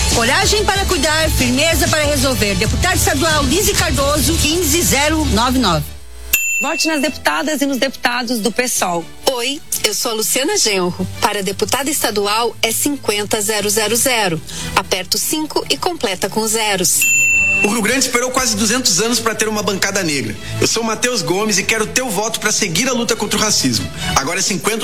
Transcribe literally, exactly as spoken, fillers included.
Coragem para cuidar, firmeza para resolver. Deputado estadual Lise Cardoso, quinze zero nove nove. Vote nas deputadas e nos deputados do PSOL. Oi, eu sou a Luciana Genro. Para deputada estadual é cinquenta zero zero zero. Aperta o cinco e completa com zeros. O Rio Grande esperou quase duzentos anos para ter uma bancada negra. Eu sou Matheus Gomes e quero teu voto para seguir a luta contra o racismo. Agora é cinquenta